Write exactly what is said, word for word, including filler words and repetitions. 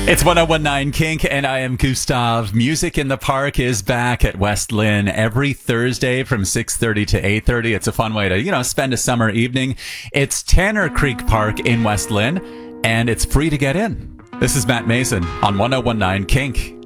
It's one oh one nine Kink, and I am Gustav. Music in the Park is back at West Lynn every Thursday from six thirty to eight thirty. It's a fun way to, you know, spend a summer evening. It's Tanner Creek Park in West Lynn, and it's free to get in. This is Matt Mason on one oh one nine Kink.